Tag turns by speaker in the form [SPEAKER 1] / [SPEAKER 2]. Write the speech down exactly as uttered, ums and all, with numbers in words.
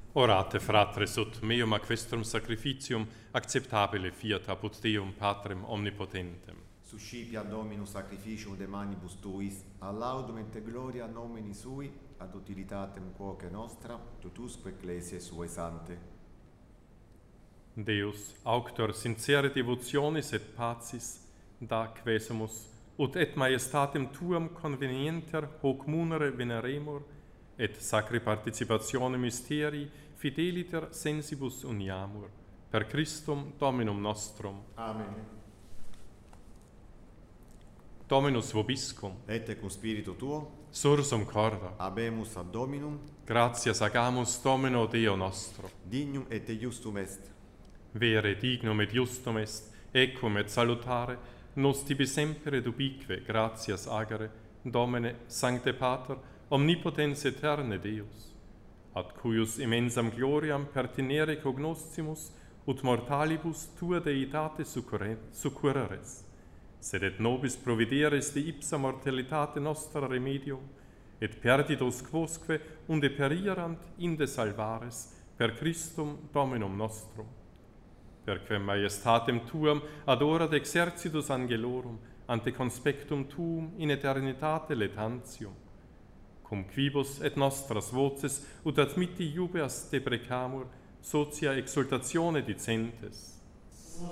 [SPEAKER 1] Orate, fratres, ut meum ac vestrum sacrificium acceptabile fiat apud Deum Patrem omnipotentem.
[SPEAKER 2] Suscipia Dominus sacrificium de manibus tuis, a laudum et gloria nomini sui, ad utilitatem quoque nostra, tutusque ecclesiae suae sante.
[SPEAKER 1] Deus, auctor sincere devotionis et pacis, da quesumus, ut et majestatem tuam convenienter hoc munere veneremur, et sacri participatione mysterii fideliter sensibus uniamur, per Christum Dominum nostrum.
[SPEAKER 2] Amen.
[SPEAKER 1] Dominus vobiscum,
[SPEAKER 2] Et cum spiritu tuo,
[SPEAKER 1] sursum corda,
[SPEAKER 2] habemus ad Dominum,
[SPEAKER 1] gratias agamus Domino Deo nostro.
[SPEAKER 2] dignum et justum est.
[SPEAKER 1] Vere dignum et justum est, equum et salutare, nos tibi semper ubique gratias agere, Domine, Sancte Pater, omnipotens aeterne Deus, ad cuius immensam gloriam pertinere cognoscimus, ut mortalibus tua deitate succurreres, sed et nobis provideris de ipsa mortalitate nostra remedium, et perdidos quosque unde perierant inde salvares, per Christum Dominum nostrum. Perquem majestatem tuam ad hora de exercitus angelorum, ante conspectum tuum in eternitate letantium, cum quibus et nostras voces ut admitti iubeas deprecamur, socia exultatione dicentes.